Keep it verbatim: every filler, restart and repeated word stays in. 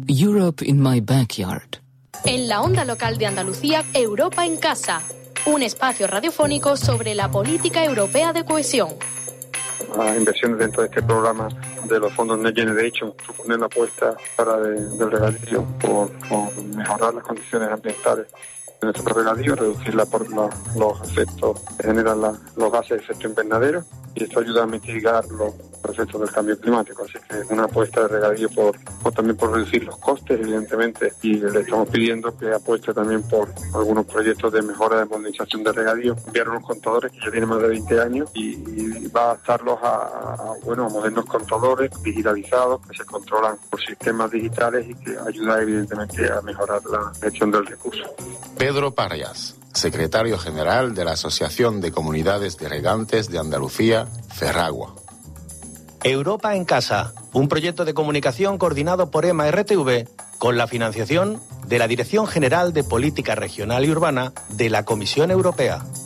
Europe in my backyard. En la onda local de Andalucía, Europa en casa. Un espacio radiofónico sobre la política europea de cohesión. Las inversiones dentro de este programa de los fondos Next Generation suponen la apuesta para de, del regadío por, por mejorar las condiciones ambientales de nuestro regadío, reducir la, por la, los efectos que generan la, los gases de efecto invernadero, y esto ayuda a mitigar los efectos del cambio climático. Así que es una apuesta de regadío por, por también por reducir los costes, evidentemente, y le estamos pidiendo que apueste también por algunos proyectos de mejora de modernización de regadío. Enviaron unos contadores que ya tienen más de veinte años y, y va a adaptarlos a, a, bueno, a modernos contadores digitalizados que se controlan por sistemas digitales y que ayuda evidentemente a mejorar la gestión del recurso. Pedro Parras, secretario general de la Asociación de Comunidades de Regantes de Andalucía, Ferragua. Europa en Casa, un proyecto de comunicación coordinado por EMA R T V con la financiación de la Dirección General de Política Regional y Urbana de la Comisión Europea.